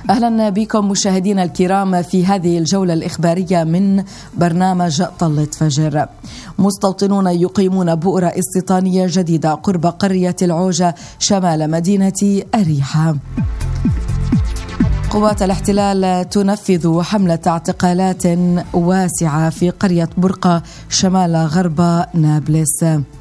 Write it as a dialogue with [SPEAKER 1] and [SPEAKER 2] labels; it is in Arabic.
[SPEAKER 1] أهلا بكم مشاهدينا الكرام في هذه الجولة الإخبارية من برنامج طلة فجر. مستوطنون يقيمون بؤرة استيطانية جديدة قرب قرية العوجة شمال مدينة أريحة. قوات الاحتلال تنفذ حملة اعتقالات واسعة في قرية برقة شمال غرب نابلس.